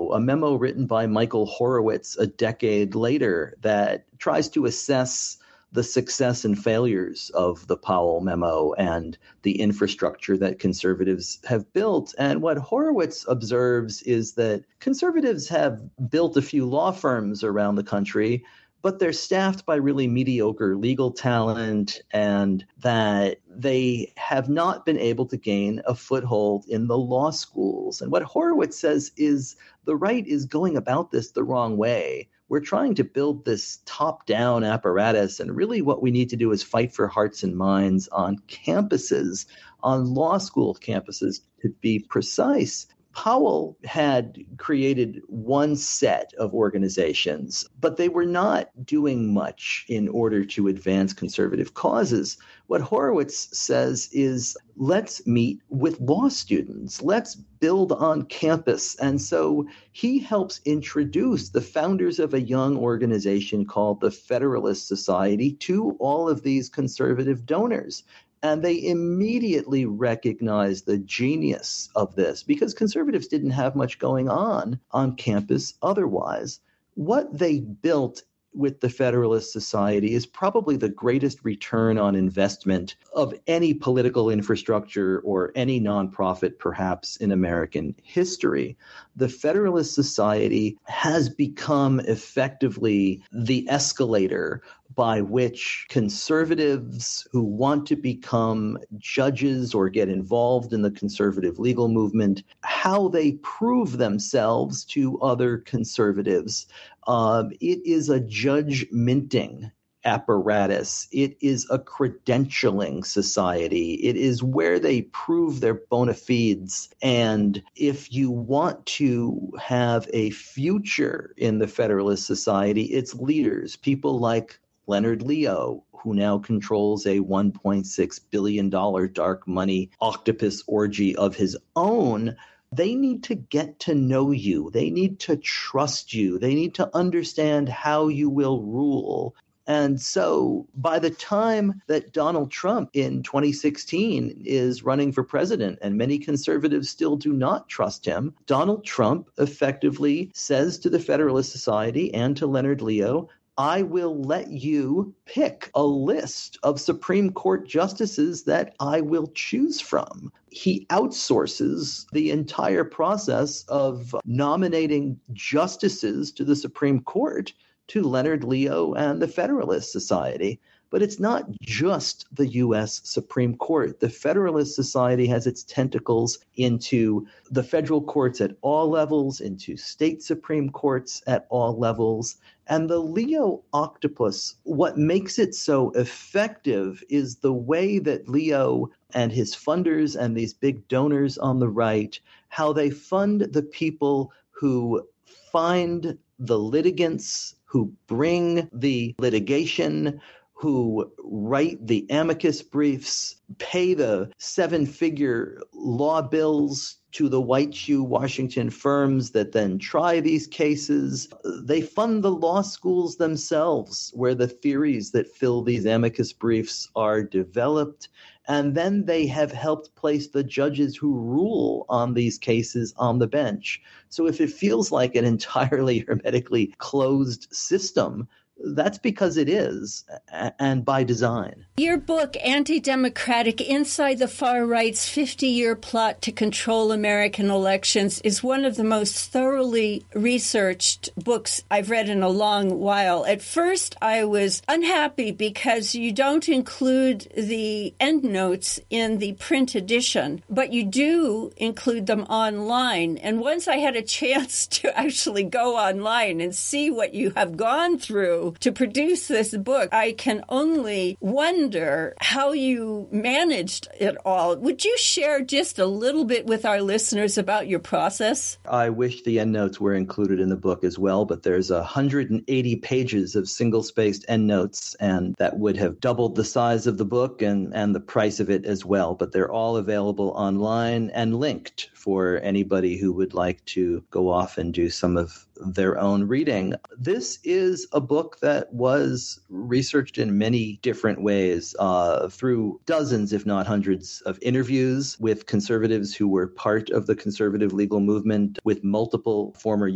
a memo written by Michael Horowitz a decade later that tries to assess the success and failures of the Powell memo and the infrastructure that conservatives have built. And what Horowitz observes is that conservatives have built a few law firms around the country, but they're staffed by really mediocre legal talent, and that they have not been able to gain a foothold in the law schools. And what Horowitz says is the right is going about this the wrong way. We're trying to build this top-down apparatus, and really what we need to do is fight for hearts and minds on campuses, on law school campuses, to be precise. Powell had created one set of organizations, but they were not doing much in order to advance conservative causes. What Horowitz says is, let's meet with law students. Let's build on campus. And so he helps introduce the founders of a young organization called the Federalist Society to all of these conservative donors. And they immediately recognized the genius of this because conservatives didn't have much going on campus otherwise. What they built with the Federalist Society is probably the greatest return on investment of any political infrastructure or any nonprofit, perhaps, in American history. The Federalist Society has become effectively the escalator by which conservatives who want to become judges or get involved in the conservative legal movement, how they prove themselves to other conservatives. It is a judge-minting apparatus. It is a credentialing society. It is where they prove their bona fides. And if you want to have a future in the Federalist Society, its leaders, people like Leonard Leo, who now controls a $1.6 billion dark money octopus orgy of his own, they need to get to know you. They need to trust you. They need to understand how you will rule. And so by the time that Donald Trump in 2016 is running for president, and many conservatives still do not trust him, Donald Trump effectively says to the Federalist Society and to Leonard Leo, I will let you pick a list of Supreme Court justices that I will choose from. He outsources the entire process of nominating justices to the Supreme Court to Leonard Leo and the Federalist Society. But it's not just the U.S. Supreme Court. The Federalist Society has its tentacles into the federal courts at all levels, into state Supreme Courts at all levels. And the Leo octopus, what makes it so effective is the way that Leo and his funders and these big donors on the right, how they fund the people who find the litigants, who bring the litigation, who write the amicus briefs, pay the seven-figure law bills to the white shoe Washington firms that then try these cases. They fund the law schools themselves, where the theories that fill these amicus briefs are developed. And then they have helped place the judges who rule on these cases on the bench. So if it feels like an entirely hermetically closed system, that's because it is, and by design. Your book, Anti-Democratic: Inside the Far Right's 50-Year Plot to Control American Elections, is one of the most thoroughly researched books I've read in a long while. At first, I was unhappy because you don't include the endnotes in the print edition, but you do include them online. And once I had a chance to actually go online and see what you have gone through to produce this book, I can only wonder how you managed it all. Would you share just a little bit with our listeners about your process? I wish the endnotes were included in the book as well, but there's 180 pages of single-spaced endnotes, and that would have doubled the size of the book and the price of it as well. But they're all available online and linked for anybody who would like to go off and do some of their own reading. This is a book that was researched in many different ways through dozens, if not hundreds, of interviews with conservatives who were part of the conservative legal movement, with multiple former